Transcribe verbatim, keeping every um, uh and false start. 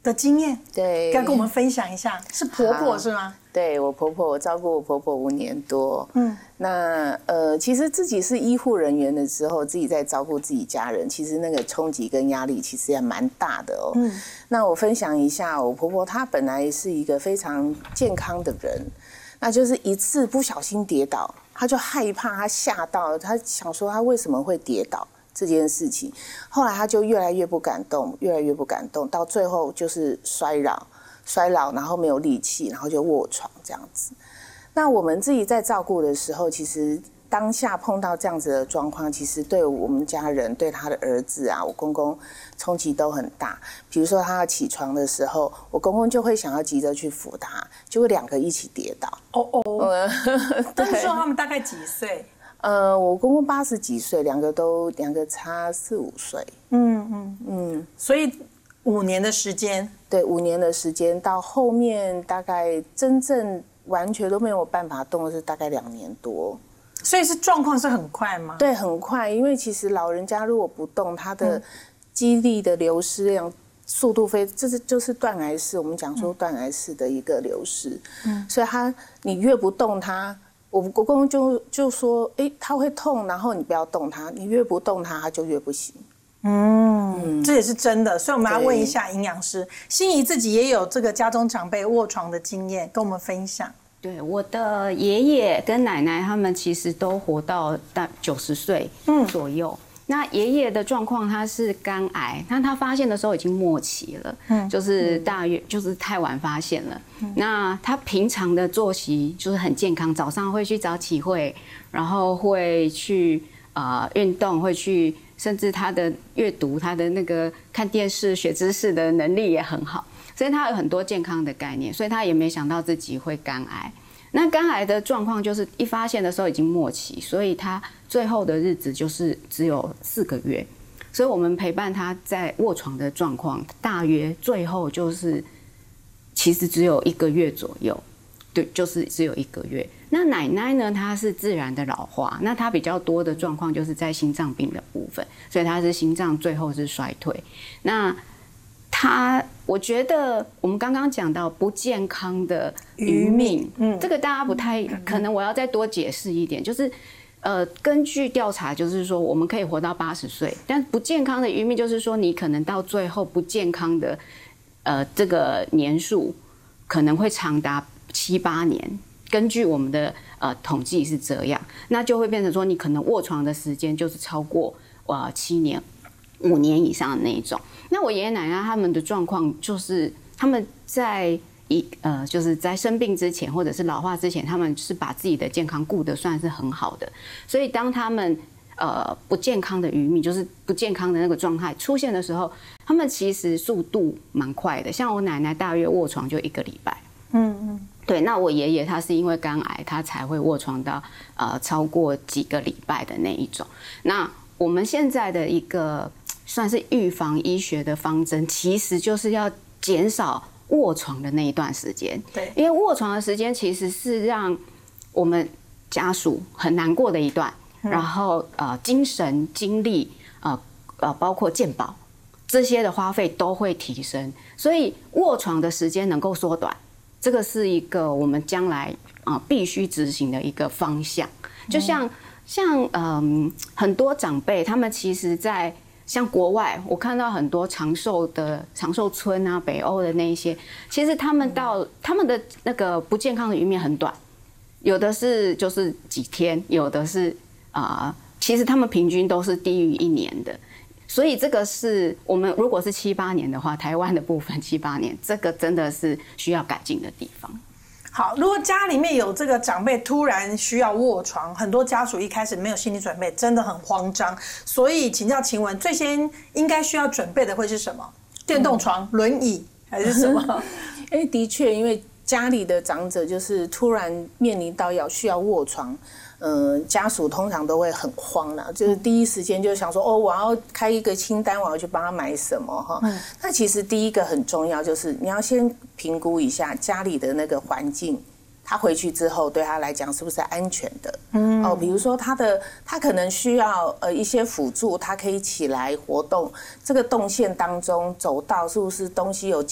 的经验， 对， 该跟我们分享一下。是婆婆是吗？ 对，我婆婆，我照顾我婆婆五年多。嗯，那呃，其实自己是医护人员的时候，自己在照顾自己家人，其实那个冲击跟压力其实也蛮大的哦。嗯，那我分享一下，我婆婆她本来是一个非常健康的人，那就是一次不小心跌倒，她就害怕，她吓到，她想说她为什么会跌倒。这件事情，后来他就越来越不敢动，越来越不敢动，到最后就是衰老，衰老，然后没有力气，然后就卧床这样子。那我们自己在照顾的时候，其实当下碰到这样子的状况，其实对我们家人、对他的儿子啊，我公公冲击都很大。比如说他要起床的时候，我公公就会想要急着去扶他，就会两个一起跌倒。 哦哦，那时候他们大概几岁？ 呃，我公公八十几岁，两个都两个差四五岁。 嗯嗯嗯，所以五年的时间， 对，五年的时间，到后面大概真正完全都没有办法动的是大概两年多。 所以是状况是很快吗？ 对，很快，因为其实老人家如果不动，他的肌力的流失量速度非，这是就是断崖式，我们讲说断崖式的一个流失。嗯，所以他你越不动他。我公公就就说，哎，他会痛，然后你不要动他，你越不动他，他就越不行。 嗯，这也是真的，所以我们要问一下营养师，心怡自己也有这个家中长辈卧床的经验，跟我们分享。 对，我的爷爷跟奶奶他们其实都活到大九十岁左右。嗯，那爷爷的状况，他是肝癌，那他发现的时候已经末期了，嗯，就是大约就是太晚发现了。嗯，那他平常的作息就是很健康，早上会去早起会，然后会去呃运动，会去，甚至他的阅读、他的那个看电视、学知识的能力也很好，所以他有很多健康的概念，所以他也没想到自己会肝癌。那肝癌的状况就是一发现的时候已经末期，所以他最后的日子就是只有四个月，所以我们陪伴他在卧床的状况，大约最后就是其实只有一个月左右，对，就是只有一个月。那奶奶呢，她是自然的老化，那她比较多的状况就是在心脏病的部分，所以她是心脏最后是衰退。那他，我觉得我们刚刚讲到不健康的余命，嗯，这个大家不太可能，我要再多解释一点，就是，呃，根据调查，就是说我们可以活到八十岁，但不健康的余命就是说你可能到最后不健康的，呃，这个年数可能会长达七八年，根据我们的呃统计是这样，那就会变成说你可能卧床的时间就是超过呃七年。五年以上的那一种。那我爷爷奶奶他们的状况就是他们在一呃就是在生病之前或者是老化之前，他们是把自己的健康顾得算是很好的，所以当他们呃不健康的余命，就是不健康的那个状态出现的时候，他们其实速度蛮快的。像我奶奶大约卧床就一个礼拜，嗯嗯，对。那我爷爷他是因为肝癌，他才会卧床到呃超过几个礼拜的那一种。那我们现在的一个算是预防医学的方针，其实就是要减少卧床的那一段时间。对，因为卧床的时间其实是让我们家属很难过的一段，嗯、然后呃精神精力呃呃包括健保这些的花费都会提升，所以卧床的时间能够缩短，这个是一个我们将来啊、呃、必须执行的一个方向。就像、嗯、像嗯、呃、很多长辈，他们其实在像国外，我看到很多长寿的长寿村啊，北欧的那一些，其实他们到他们的那个不健康的余命很短，有的是就是几天，有的是啊、呃，其实他们平均都是低于一年的。所以这个是我们如果是七八年的话，台湾的部分七八年，这个真的是需要改进的地方。 好，如果家里面有这个长辈突然需要卧床，很多家属一开始没有心理准备，真的很慌张。所以请教晴雯，最先应该需要准备的会是什么？电动床、轮椅还是什么？ 因为的确，因为家里的长者就是突然面临到要需要卧床。呃，家属通常都会很慌啦，就是第一时间就想说，哦，我要开一个清单，我要去帮他买什么哈。嗯、那其实第一个很重要，就是你要先评估一下家里的那个环境，他回去之后对他来讲是不是安全的。嗯，哦，比如说他的他可能需要呃一些辅助，他可以起来活动，这个动线当中走道是不是东西有